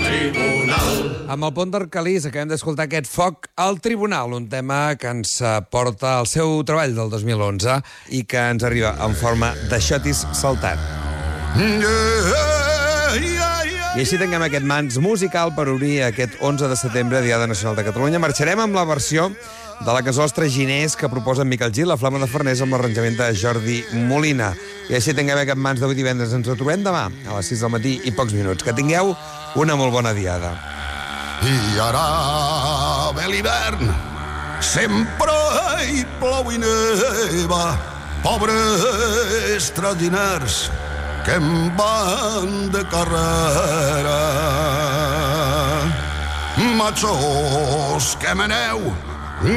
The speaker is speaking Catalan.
Amb el pont d'Arcalís acabem d'escoltar aquest Foc al Tribunal, un tema que ens porta al seu treball del 2011 i que ens arriba en forma de xotis saltant. I així tanquem aquest mans musical per obrir aquest 11 de setembre, Diada Nacional de Catalunya. Marxarem amb la versió de la cançó Els Traginers que proposa en Miquel Gil, La Flama de Farners, amb l'arranjament de Jordi Molina. I així tanquem aquest mans d'avui divendres. Ens ho trobem demà a les 6 del matí i pocs minuts. Que tingueu una molt bona diada. I ara ve l'hivern, sempre hi plou i neva, pobres traginers que em van de carrera. Matxos que meneu